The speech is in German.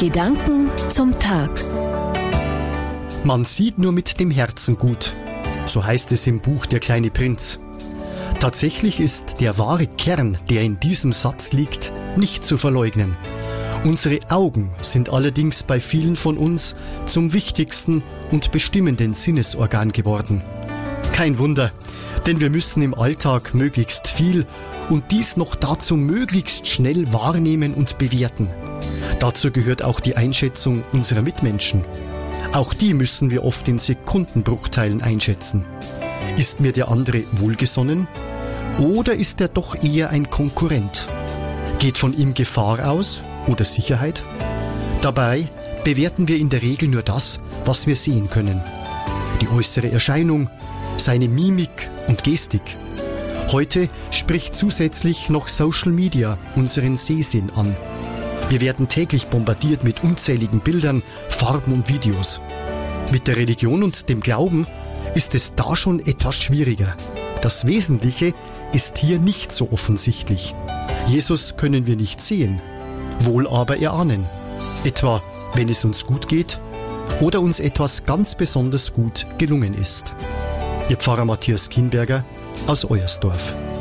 Gedanken zum Tag. Man sieht nur mit dem Herzen gut, so heißt es im Buch Der kleine Prinz. Tatsächlich ist der wahre Kern, der in diesem Satz liegt, nicht zu verleugnen. Unsere Augen sind allerdings bei vielen von uns zum wichtigsten und bestimmenden Sinnesorgan geworden. Kein Wunder, denn wir müssen im Alltag möglichst viel und dies noch dazu möglichst schnell wahrnehmen und bewerten. Dazu gehört auch die Einschätzung unserer Mitmenschen. Auch die müssen wir oft in Sekundenbruchteilen einschätzen. Ist mir der andere wohlgesonnen oder ist er doch eher ein Konkurrent? Geht von ihm Gefahr aus oder Sicherheit? Dabei bewerten wir in der Regel nur das, was wir sehen können. Die äußere Erscheinung, seine Mimik und Gestik. Heute spricht zusätzlich noch Social Media unseren Sehsinn an. Wir werden täglich bombardiert mit unzähligen Bildern, Farben und Videos. Mit der Religion und dem Glauben ist es da schon etwas schwieriger. Das Wesentliche ist hier nicht so offensichtlich. Jesus können wir nicht sehen, wohl aber erahnen. Etwa, wenn es uns gut geht oder uns etwas ganz besonders gut gelungen ist. Ihr Pfarrer Matthias Kienberger aus Oyersdorf.